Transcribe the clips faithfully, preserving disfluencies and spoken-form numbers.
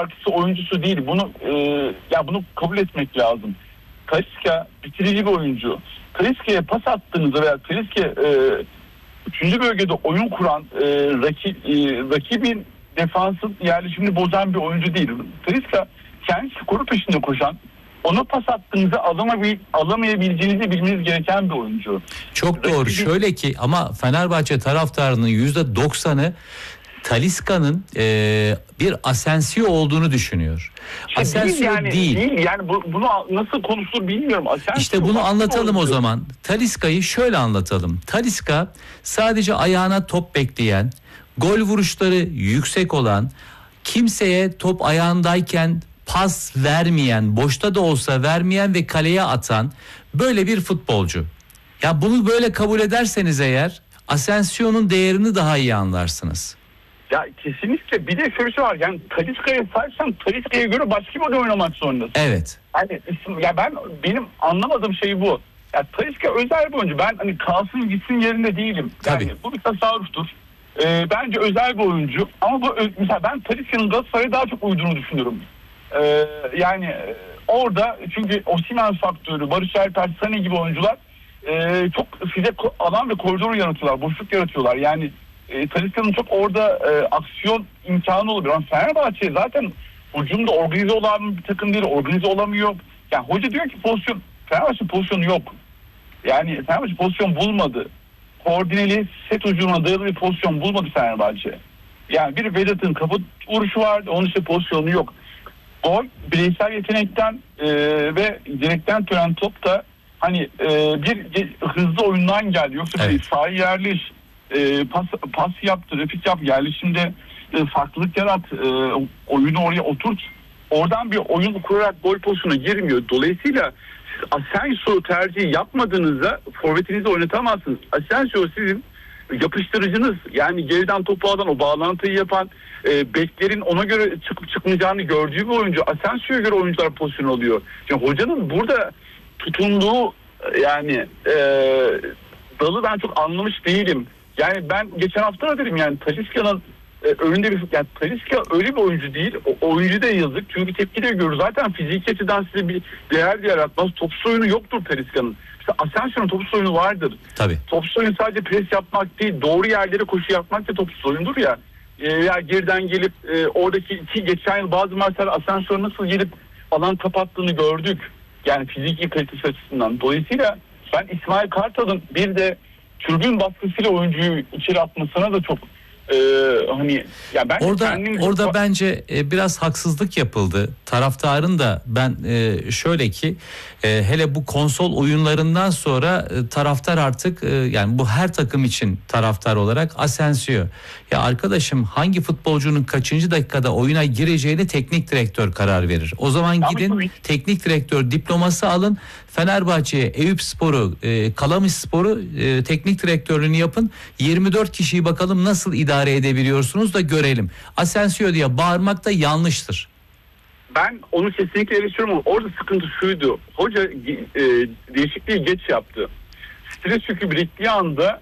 partisi oyuncusu değil. Bunu e, ya bunu kabul etmek lazım. Talisca bitirici bir oyuncu. Talisca'ya pas attığınızda veya Talisca e, üçüncü bölgede oyun kuran e, rakip, e, rakibin defansın yerleşimini bozan bir oyuncu değil. Talisca kendi skoru peşinde koşan, ona pas attığınızda alamabil, alamayabileceğinizi bilmeniz gereken bir oyuncu. Çok doğru. Rakibi... Şöyle ki ama Fenerbahçe taraftarının yüzde doksanı Talisca'nın e, bir Asensio olduğunu düşünüyor. İşte Asensio değil. Yani, değil. değil. Yani bu, bunu nasıl konuşulur bilmiyorum. Asensio işte bunu anlatalım o zaman. Talisca'yı şöyle anlatalım. Talisca sadece ayağına top bekleyen, gol vuruşları yüksek olan, kimseye top ayağındayken pas vermeyen, boşta da olsa vermeyen ve kaleye atan böyle bir futbolcu. Ya bunu böyle kabul ederseniz eğer Asensio'nun değerini daha iyi anlarsınız. Ya kesinlikle. Bir de şöyle bir şey var. Yani Talisca'ya sahipsen Talisca'ya göre başka bir oynamak zorundasın. Evet. Hani ya ben benim anlamadığım şey bu. Ya Talisca özel bir oyuncu. Ben hani kalsın gitsin yerinde değilim. Tabii. Yani bu bir tasarruftur. Ee, bence özel bir oyuncu. Ama bu mesela ben Talisca'nın Galatasaray'a daha çok uyduğunu düşünüyorum. Ee, yani orada çünkü Osimhen faktörü, Barış Alper, Sané gibi oyuncular e, çok size alan ve koridor yaratıyorlar, boşluk yaratıyorlar. Yani e, Talisca'nın çok orada e, aksiyon imkanı olabilir. Yani Fenerbahçe zaten hücumda organize olan bir takım değil, organize olamıyor. Yani hoca diyor ki pozisyon, Fenerbahçe pozisyonu yok. Yani Fenerbahçe pozisyon bulmadı. Koordineli set hücumuna dayalı bir pozisyon bulmadı Fenerbahçe. Yani bir Vedat'ın kapı vuruşu vardı, onun işte pozisyonu yok. Gol bireysel yetenekten e, ve direkten dönen top da hani e, bir, bir hızlı oyundan geldi. Yoksa evet. Sahaya yerleş, e, pas, pas yaptı, replik yap, yerleşimde e, farklılık yarat, e, oyunu oraya oturt. Oradan bir oyun kurarak gol pozisyonuna girmiyor. Dolayısıyla siz Asensio tercihi yapmadığınızda forvetinizi oynatamazsınız. Asensio sizin yapıştırıcınız, yani geriden topu alan, o bağlantıyı yapan, e, beklerin ona göre çıkıp çıkmayacağını gördüğü bir oyuncu. Asensio'ya göre oyuncular pozisyon alıyor. Şimdi hocanın burada tutunduğu yani e, dalı ben çok anlamış değilim. Yani ben geçen hafta da dedim yani Talisca'nın e, önünde bir, yani Talisca öyle bir oyuncu değil. O oyuncu da yazık. Çünkü tepki de görür. Zaten fiziki açıdan size bir değer yaratmaz. Topsuz oyunu yoktur Talisca'nın. İşte Asensio'nun topsuz oyunu vardır. Tabii. Topsuz oyun sadece pres yapmak değil, doğru yerlere koşu yapmak da topsuz oyundur ya. E, ya geriden gelip e, oradaki iki geçen yıl bazı maçlar Asensio'nun nasıl gelip alan kapattığını gördük. Yani fiziki kalitesi açısından. Dolayısıyla ben İsmail Kartal'ın bir de tribün baskısıyla oyuncuyu içeri atmasına da çok Ee, hani ya ben orada orada çok... bence e, biraz haksızlık yapıldı. Taraftarın da ben e, şöyle ki e, hele bu konsol oyunlarından sonra e, taraftar artık e, yani bu her takım için taraftar olarak Asensio. Ya arkadaşım, hangi futbolcunun kaçıncı dakikada oyuna gireceğini teknik direktör karar verir. O zaman gidin Ama teknik direktör diploması alın. Fenerbahçe'ye, Eyüpspor'u, e, Kamışspor'u e, teknik direktörlüğünü yapın. yirmi dört kişiyi bakalım nasıl idare edebiliyorsunuz da görelim. Asensio diye bağırmak da yanlıştır. Ben onu kesinlikle eleştiriyorum ama orada sıkıntı şuydu. Hoca e, değişikliği geç yaptı. Stres yükü biriktiği anda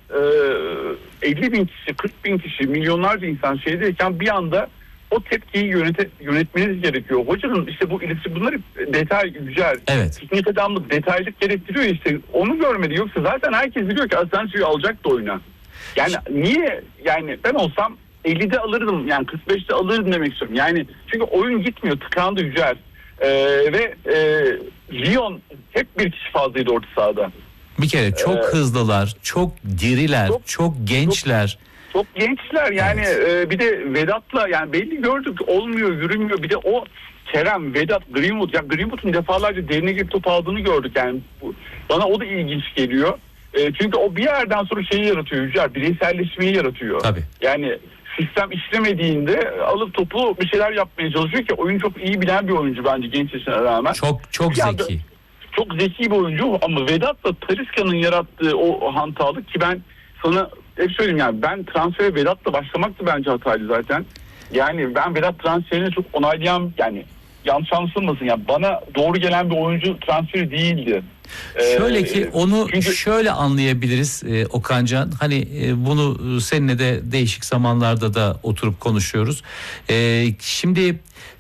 e, elli bin kişi, kırk bin kişi, milyonlarca insan şeydeyken bir anda o tepkiyi yönete, yönetmeniz gerekiyor. Hocanın işte bu ilişki, bunlar detay, güzel. Evet. Teknik adamlık, detaylık gerektiriyor işte. Onu görmedi. Yoksa zaten herkes biliyor ki Asensio'yu alacaktı oyuna. Yani niye, yani ben olsam ellide alırdım, yani kırk beşte alırdım demek istiyorum. Yani çünkü oyun gitmiyor, tıkandı Yücel. Ee, ve e, Lyon hep bir kişi fazlaydı orta sahada. Bir kere çok ee, hızlılar, çok diriler, çok, çok gençler. Çok, çok gençler yani evet. e, bir de Vedat'la yani belli gördük, olmuyor, yürümüyor. Bir de o Kerem, Vedat, Greenwood, ya Greenwood'un defalarca derine girip top aldığını gördük yani. Bu, bana o da ilginç geliyor. E, çünkü o bir yerden sonra şeyi yaratıyor Yücel, bireyselleşmeyi yaratıyor. Tabii. Yani sistem işlemediğinde alıp topu bir şeyler yapmaya çalışıyor ki oyun çok iyi bilen bir oyuncu bence genç yaşına rağmen. Çok çok bir zeki. Anda, çok zeki bir oyuncu ama Vedat'la Talisca'nın yarattığı o hantalık ki ben sana hep söyleyeyim yani ben transfere Vedat'la başlamak da bence hataydı zaten. Yani ben Vedat transferini çok onaylayan, yani yanlış anlaşılmasın yani bana doğru gelen bir oyuncu transferi değildi. Şöyle ki onu Çünkü... şöyle anlayabiliriz e, Okancan, hani e, bunu seninle de değişik zamanlarda da oturup konuşuyoruz. E, şimdi